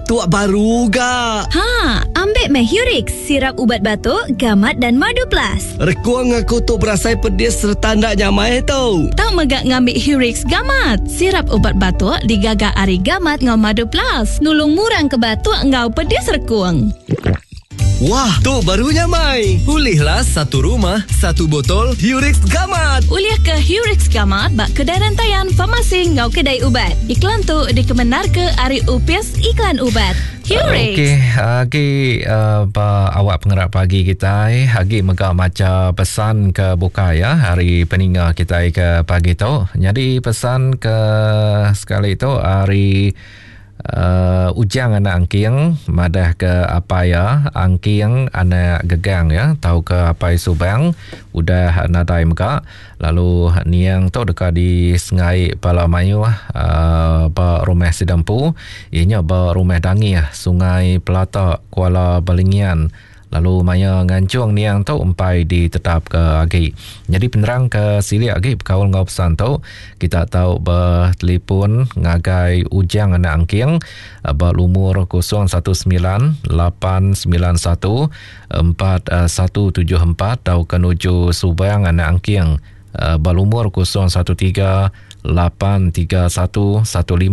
Tuak baru ga. Ambil Hurix, sirap ubat batuk, gamat dan madu plus. Rekuang aku tu berasai pedis serta ndak nyamai tu. Tak megak ngambil Hurix gamat. Sirap ubat batuk digagak ari gamat ngau madu plus. Nulung murang ke batuk ngau pedis rekuang. Wah, tu barunya Mai. Pulihlah satu rumah, satu botol Hurix Gamat. Uliah ke Hurix Gamat bak kedai rantaian farmasi ngau kedai ubat. Iklan tu dikemenar ke Ari UPS Iklan Ubat. Hurix. Okey, awak pengerak pagi kita Hagi megak macam pesan ke buka ya hari peninga kita ke pagi tu. Jadi pesan ke sekali tu hari ujang anak angking madah ke apa ya angking anak gegang ya tahu ke apa subang udah nadai meka lalu niang tu dekat di Sengai Palamayu ba rumah Sidampu ianya ba rumah Dangi Sungai Pelata Kuala Balingian lalu maya ngancung niang tu umpai ditetap ke agi. Jadi penerang ke sili agi berkawal ngau pesan tu kita tahu bertelefon ngagai ujang anak angking berumur 013-891-4174 tahu kenuju Subang anak angking berumur 013-831-1544.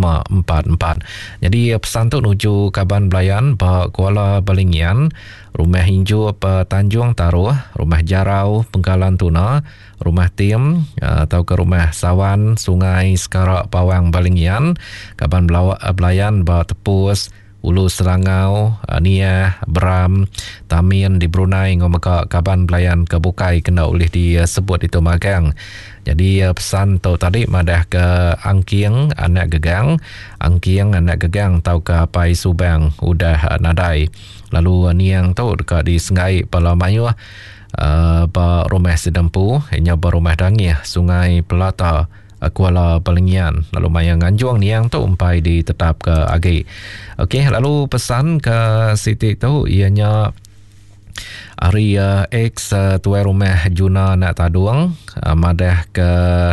Jadi pesan tu nuju Kaban Belayan ba Kuala Balingian, Rumah Hinju Tanjung Taruh, Rumah Jarau Penggalan Tuna, Rumah Tim atau ke Rumah Sawan Sungai Sekarak Pawang Balingian, Kaban Belayan ba Tepus Ulu Serangau, Nia, Bram, Tamin di Brunei ngomaka Kaban Belayan ke Bukai kena oleh disebut itu magang. Jadi pesan tu tadi madah ke angking anak gegang, angking anak gegang tahu ke Pai Subang udah nadai. Lalu niang tu dekat di Sengai Palamayu ba rumah Sidampu, ianya ba rumah Dangi Sungai Pelata Kuala Balingian. Lalu mayang Nganjuang niang tu umpai ditetap ke agi. Okey, lalu pesan ke Siti tu ianya hari X tuai rumah Juna nak Taduang madah ke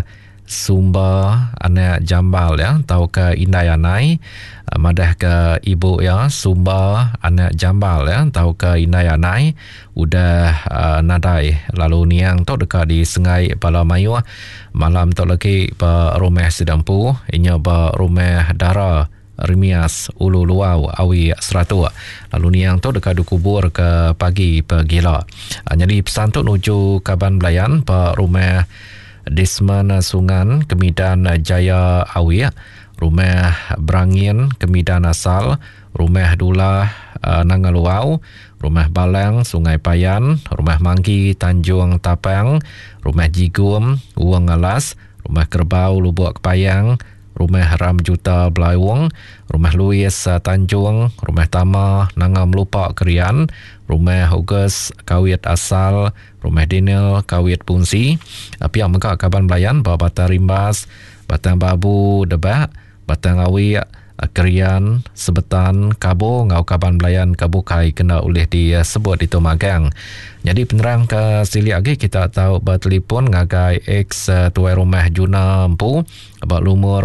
Sumba anak Jambal ya tahu ke Indayanai madah ke ibu ya Sumba anak Jambal ya tahu ke Indayanai udah nadai. Lalu niang tu dekat di Sengai Palamayu malam tu lagi ba rumah Sidampu inya ba rumah Dara Rimias Ulu Luau Awi Seratu. Lalu niang tu dekat dikubur ke pagi pegila. Jadi pesan tu nuju Kaban Belayan ba rumah Disman Sungan Kemidan Jaya Awi, Rumah Brangin Kemidan Asal, Rumah Dula Nangaluau, Rumah Balang Sungai Payan, Rumah Manggi Tanjung Tapang, Rumah Jigum Uang Alas, Rumah Kerbau Lubuk Kepayang, Rumah Ram Juta Belaiwong, Rumah Luis Tanjung, Rumah Tama Nangam Lupak Kerian, Rumah Hugus Kawit Asal, Rumah Dinil Kawit Punsi, pihak Megak Kaban Belayan bawa Batang Rimbas, Batang Babu Debak, Batang Awi Kerian, Sebetan Kabo ngau Kaban Belayan Kabukai kena oleh disebut itu magang. Jadi penerang ke sili lagi kita tahu bertelefon ngagai X tuai rumah Juna Empu abak lumur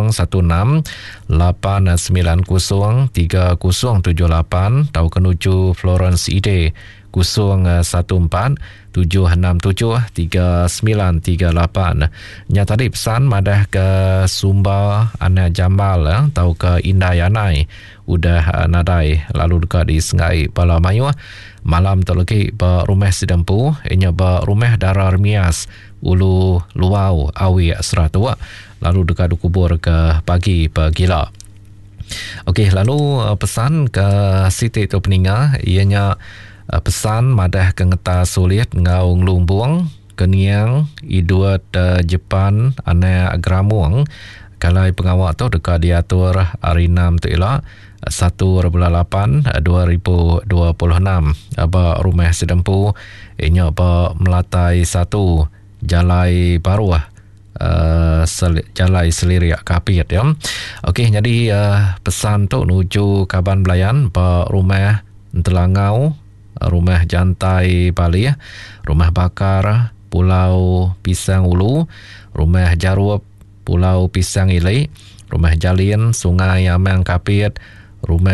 016-890-3078 tahu kenuju Florence Ide 014-767-3938. Nya tadi pesan madah ke Sumba anak Jambal tahu ke Indayanai udah nadai. Lalu dekat di Sengai Palamayu malam tu lagi ba rumah Sidampu ianya ba rumah Dara Remias Ulu Luau Awi Seratu. Lalu dekat dikubur ke pagi pegila. Okey, lalu pesan ke Siti tu peninga ianya pesan madah ke ngeta sulit ngau nglumbung keniang iduat Jepang anak Gramuang kalai pengawak tu dekat diatur hari 6 tu ialah 1/8/2026 aba rumah Sidampu inya ba Melatai 1 Jalai Baru Jalai Selirik Kapit ya. Okey, jadi pesan tu nuju Kaban Belayan ba rumah Telangau, Rumah Jantai Bali, Rumah Bakar Pulau Pisang Ulu, Rumah Jarup Pulau Pisang Ilai, Rumah Jalin Sungai Amang Kapit, Rumah